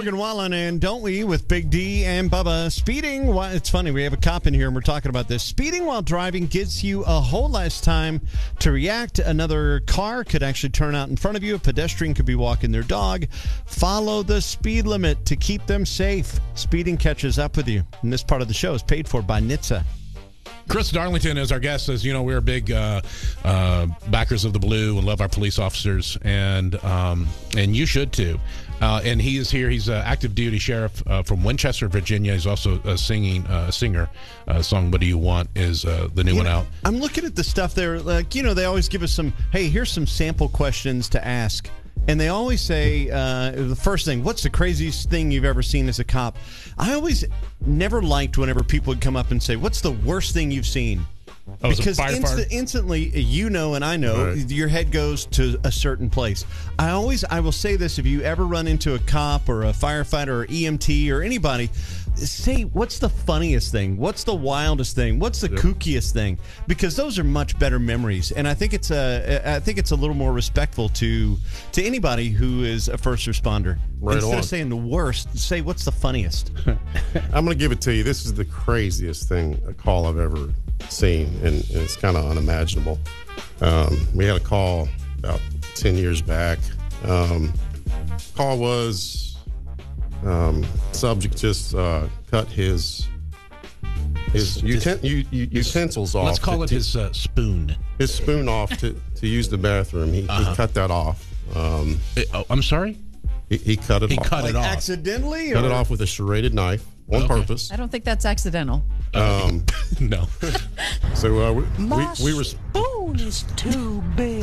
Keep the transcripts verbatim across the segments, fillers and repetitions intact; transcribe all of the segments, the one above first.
Morgan Wallen and Don't We with Big D and Bubba. Speeding, while, it's funny, we have a cop in here and we're talking about this. Speeding while driving gives you a whole less time to react. Another car could actually turn out in front of you. A pedestrian could be walking their dog. Follow the speed limit to keep them safe. Speeding catches up with you. And this part of the show is paid for by N H T S A. Chris Darlington is our guest. As you know, we're big uh, uh, backers of the blue and love our police officers, and um, and you should too. Uh, and he is here. He's an active duty sheriff uh, from Winchester, Virginia. He's also a singing uh, singer. Uh, song "What Do You Want" is uh, the new you one know, out. I'm looking at the stuff there. Like, you know, they always give us some, hey, here's some sample questions to ask. And they always say, uh, the first thing, what's the craziest thing you've ever seen as a cop? I always never liked whenever people would come up and say, what's the worst thing you've seen? Oh, because insta- instantly, you know and I know, right. Your head goes to a certain place. I always, I will say this, if you ever run into a cop or a firefighter or E M T or anybody, say, what's the funniest thing? What's the wildest thing? What's the yep. kookiest thing? Because those are much better memories, and I think it's a, I think it's a little more respectful to to anybody who is a first responder. Right Instead on. of saying the worst, say what's the funniest. I'm going to give it to you. This is the craziest thing, a call I've ever seen, and, and it's kind of unimaginable. Um, we had a call about ten years back. Um, call was um, subject just uh, cut his his uten- u- u- utensils off. Let's call to, it his uh, spoon. His spoon off to, to use the bathroom. He, uh-huh. he cut that off. Um, it, oh, I'm sorry? He, he cut it he off. He cut like it off. Accidentally? Cut or? it off with a serrated knife on okay. purpose. I don't think that's accidental. Um, no. So uh, we, My we, we were. spoon is too big.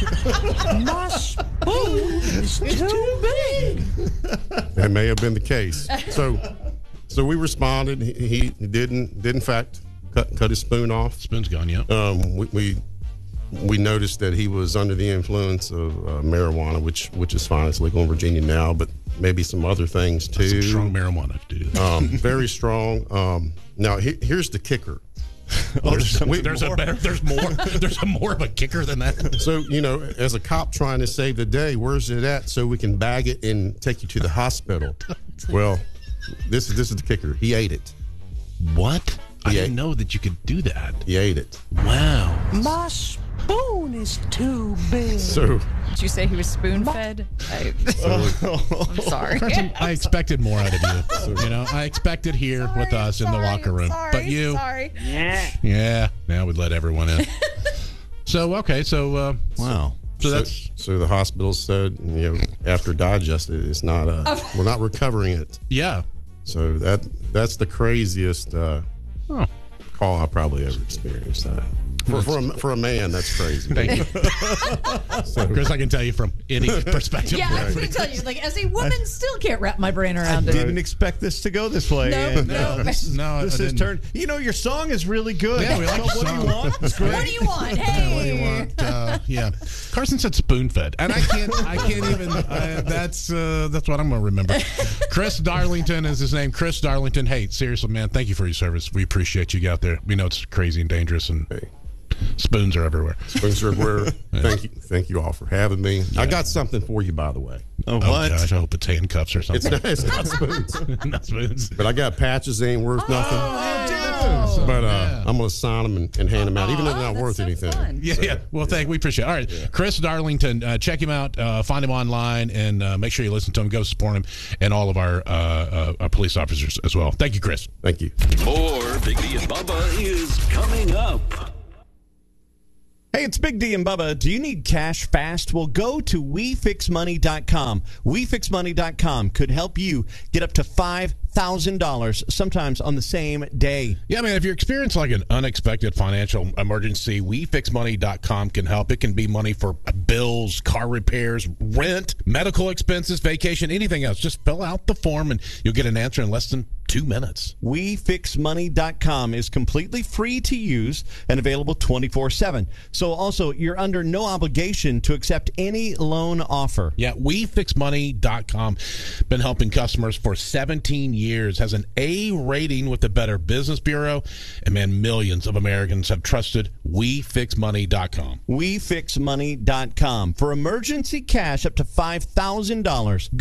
My spoon is too big. That may have been the case. So, so we responded. He, he did, in, did in fact cut cut his spoon off. Spoon's gone. Yeah. Um, we, we we noticed that he was under the influence of uh, marijuana, which which is fine. It's legal in Virginia now, but maybe some other things too. That's some strong marijuana to do. Um, very strong. Um, now he, here's the kicker. Oh, there's, we, there's a better. There's more. There's a more of a kicker than that. So, you know, as a cop trying to save the day, where's it at so we can bag it and take you to the hospital? Well, this is this is the kicker. He ate it. What? He I ate. didn't know that you could do that. He ate it. Wow. My spoon is too big. So. Did you say he was spoon-fed? I, I'm sorry. Carson, I expected more out of you. You know, I expected here sorry, with us sorry, in the locker room, sorry, but you, sorry. Yeah. yeah, now we'd let everyone in. So okay, so uh, Wow. So, So, that's so the hospital said, you know, after digested, it's not uh we're not recovering it. yeah. So that that's the craziest uh, Oh, call I probably ever experienced. Uh, for for a, for a man, that's crazy. thank you, So, Chris. I can tell you from idiot perspective. Yeah, I was going to tell you, like, as a woman, still can't wrap my brain I around it. didn't expect this to go this way. No, and, no. uh, this No, this I is didn't. turned. You know, your song is really good. Yeah, we like So your what do you song. want? It's great. What do you want? Hey. What do you want? Uh, yeah, Carson said spoon-fed, and I can't. I can't even. Uh, that's uh, that's what I'm going to remember. Chris Darlington is his name. Chris Darlington. Hey, seriously, man, thank you for your service. We appreciate you out there. We know it's crazy and dangerous, and Hey. spoons are everywhere. Spoons are everywhere. Thank you, thank you all for having me. I got something for you, by the way. Oh, Oh what? gosh, I hope it's handcuffs or It's something. not, it's not spoons, Not spoons. but I got patches. They ain't worth nothing. Oh. But uh, Yeah. I'm gonna sign them and, and hand them out, even though they're not that's worth so anything. fun. Yeah, yeah. Well, thank we appreciate it. All right, Chris Darlington, uh, check him out. Uh, find him online, and uh, make sure you listen to him. Go support him, and all of our, uh, uh, our police officers as well. Thank you, Chris. Thank you. More Big D and Bubba is coming up. Hey, it's Big D and Bubba. Do you need cash fast? Well, go to we fix money dot com. we fix money dot com could help you get up to five thousand dollars, sometimes on the same day. Yeah, I mean, if you're experiencing like an unexpected financial emergency, we fix money dot com can help. It can be money for bills, car repairs, rent, medical expenses, vacation, anything else. Just fill out the form, and you'll get an answer in less than two minutes. we fix money dot com is completely free to use and available twenty-four seven. So also, you're under no obligation to accept any loan offer. Yeah, we fix money dot com. Been helping customers for seventeen years. Has an A rating with the Better Business Bureau. And man, millions of Americans have trusted we fix money dot com. we fix money dot com. For emergency cash up to five thousand dollars, go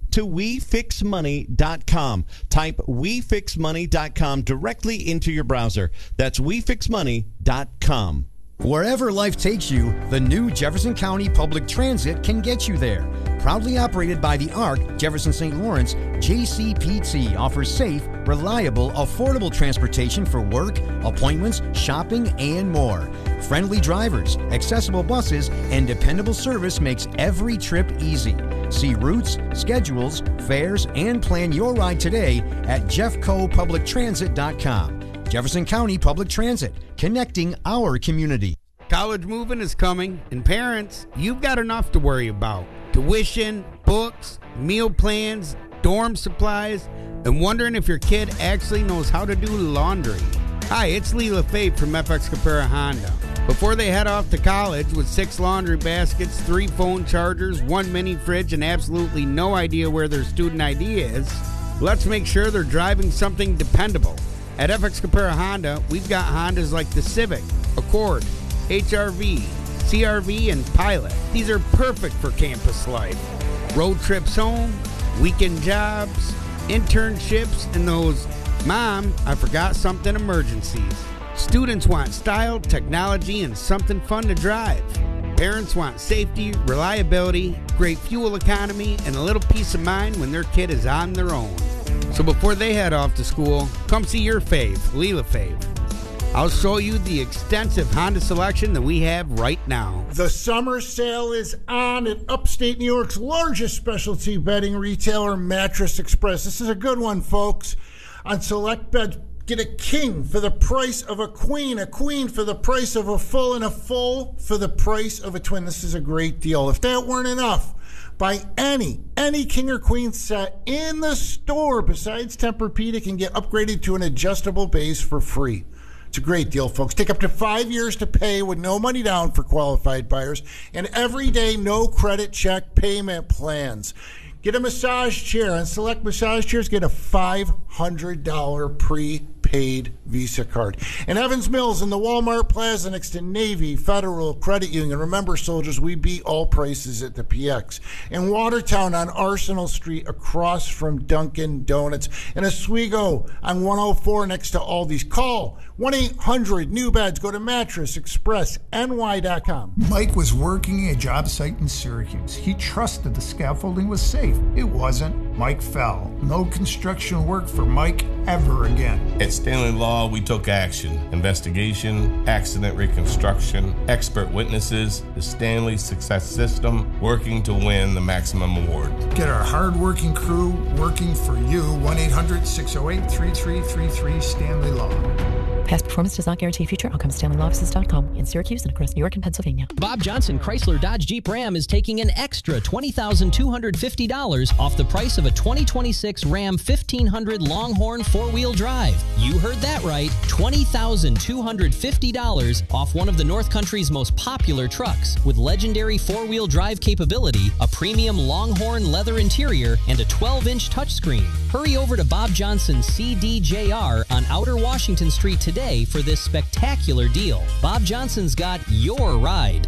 to we fix money dot com. Type we fix money dot com directly into your browser. That's we fix money dot com. Wherever life takes you, the new Jefferson County Public Transit can get you there. Proudly operated by the A R C Jefferson Saint Lawrence, J C P T offers safe, reliable, affordable transportation for work, appointments, shopping, and more. Friendly drivers, accessible buses, and dependable service makes every trip easy. See routes, schedules, fares, and plan your ride today at jeffco public transit dot com. Jefferson County Public Transit, connecting our community. College moving is coming, and parents, you've got enough to worry about. Tuition, books, meal plans, dorm supplies, and wondering if your kid actually knows how to do laundry. Hi, it's Lee LaFave from F X Capera Honda. Before they head off to college with six laundry baskets, three phone chargers, one mini fridge, and absolutely no idea where their student I D is, let's make sure they're driving something dependable. At F X Capera Honda, we've got Hondas like the Civic, Accord, H R V, C R V, and Pilot. These are perfect for campus life. Road trips home, weekend jobs, internships, and those, Mom, I forgot something emergencies. Students want style, technology, and something fun to drive. Parents want safety, reliability, great fuel economy, and a little peace of mind when their kid is on their own. So before they head off to school, come see your fave, Lee LaFave. I'll show you the extensive Honda selection that we have right now. The summer sale is on at upstate New York's largest specialty bedding retailer, Mattress Express. This is a good one, folks. On select beds, get a king for the price of a queen, a queen for the price of a full, and a full for the price of a twin. This is a great deal. If that weren't enough, buy any, any king or queen set in the store besides Tempur-Pedic and get upgraded to an adjustable base for free. It's a great deal, folks. Take up to five years to pay with no money down for qualified buyers and everyday no credit check payment plans. Get a massage chair. On select massage chairs, get a five hundred dollars prepaid Visa card. In Evans Mills in the Walmart Plaza next to Navy Federal Credit Union. Remember, soldiers, we beat all prices at the P X. In Watertown on Arsenal Street across from Dunkin' Donuts. In Oswego on one oh four next to Aldi's. Call one eight hundred new beds. Go to mattress express N Y dot com. Mike was working a job site in Syracuse. He trusted the scaffolding was safe. It wasn't. Mike fell. No construction work for Mike ever again. At Stanley Law, we took action. Investigation, accident reconstruction, expert witnesses, the Stanley Success System, working to win the maximum award. Get our hard-working crew working for you. one eight hundred six oh eight three three three three Stanley Law. Past performance does not guarantee future outcomes. Stanley Law Offices dot com in Syracuse and across New York and Pennsylvania. Bob Johnson Chrysler Dodge Jeep Ram is taking an extra twenty thousand two hundred fifty dollars off the price of a twenty twenty-six Ram fifteen hundred Longhorn four-wheel drive. You heard that right, twenty thousand two hundred fifty dollars off one of the North Country's most popular trucks with legendary four-wheel drive capability, a premium Longhorn leather interior, and a twelve inch touchscreen. Hurry over to Bob Johnson C D J R on Outer Washington Street today for this spectacular deal. Bob Johnson's got your ride.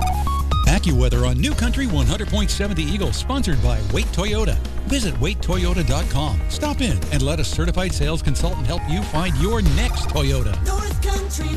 AccuWeather on New Country one hundred point seven The Eagle, sponsored by Wait Toyota. Visit wait toyota dot com. Stop in and let a certified sales consultant help you find your next Toyota. North Country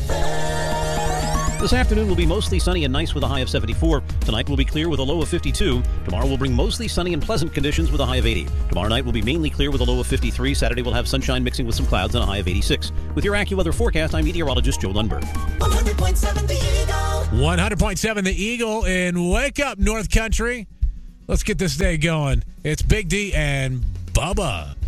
weather. This afternoon will be mostly sunny and nice with a high of seventy-four. Tonight will be clear with a low of fifty-two. Tomorrow will bring mostly sunny and pleasant conditions with a high of eighty. Tomorrow night will be mainly clear with a low of fifty-three. Saturday will have sunshine mixing with some clouds and a high of eighty-six. With your AccuWeather forecast, I'm meteorologist Joe Lundberg. one hundred point seven The Eagle. one hundred point seven The Eagle, and wake up, North Country. Let's get this day going. It's Big D and Bubba.